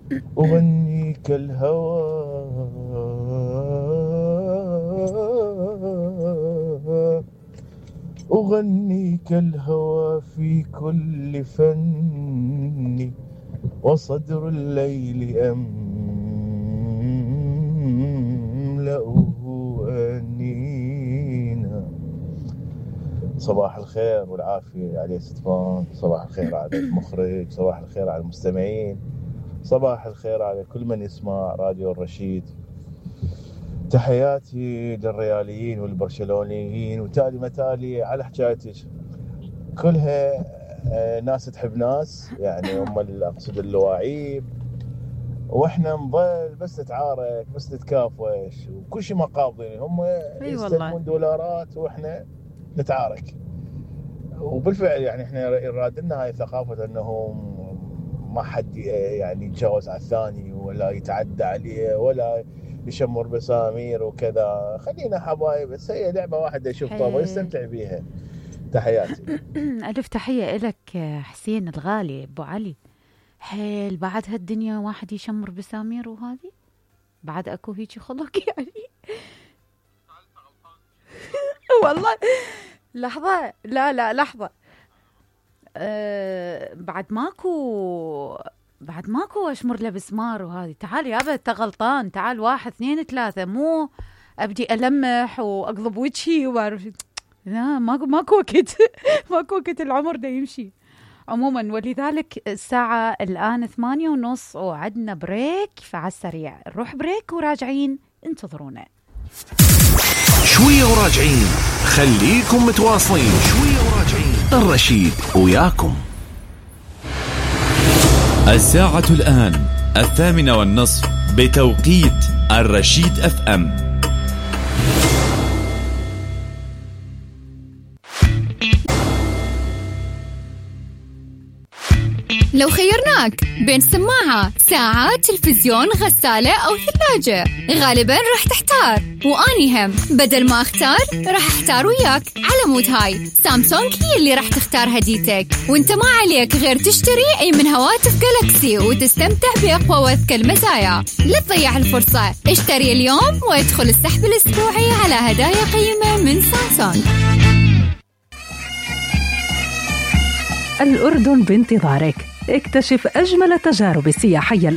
أغنيك الهوى أغنيك الهوى في كل فن وصدر الليل أملأه أنينا. صباح الخير والعافية علي ستفان، صباح الخير على المخرج، صباح الخير على المستمعين، صباح الخير على كل من يسمع راديو الرشيد. تحياتي للرياليين والبرشلونيين وتالي متالي على حكايتك كلها. ناس تحب ناس، يعني هم اللي أقصد اللواعيب، وإحنا نظل بس نتعارك بس نتكافش وكل شيء مقابضين. هم يستلمون دولارات وإحنا نتعارك. وبالفعل يعني إحنا رادلنا هاي ثقافة أنه ما حد يعني يتجاوز على الثاني ولا يتعدى عليه ولا يشمر بسامير وكذا. خلينا حبايب، بس هي لعبة واحدة يشوف طابة يستمتع بيها. تحياتي. ألف تحية إلك حسين الغالي أبو علي. حيل بعد هالدنيا واحد يشمر بسامير وهذه بعد أكو هيك خلق يعني. والله لحظة، لا لحظة، بعد ماكو أشمر له بسمار وهذه. تعال يابا أنت غلطان، تعال 1 2 3، مو أبدي ألمح وأقلب وجهي وأعرف. لا ماكو وقت ماكو وقت، العمر ده يمشي عموما. ولذلك الساعة الآن 8:30 وعدنا بريك، فعلى السريع نروح بريك وراجعين انتظرونا شوية وراجعين. خليكم متواصلين، شوية وراجعين. الرشيد وياكم. الساعة الآن 8:30 بتوقيت الرشيد FM. لو خيرناك بين سماعة، ساعة، تلفزيون، غسالة أو ثلاجة، غالباً راح تحتار. وأني هم بدل ما أختار راح أحتار وياك. على مود هاي سامسونج هي اللي راح تختار هديتك، وانت ما عليك غير تشتري أي من هواتف جالاكسي وتستمتع بأقوى وأذكى المزايا. لا تضيع الفرصة، اشتري اليوم وادخل السحب الأسبوعي على هدايا قيمة من سامسونج. الأردن بانتظارك. اكتشف أجمل التجارب السياحية